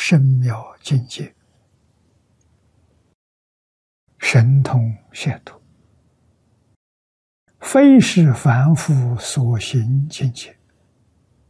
深妙境界，神通显度，非是凡夫所行境界。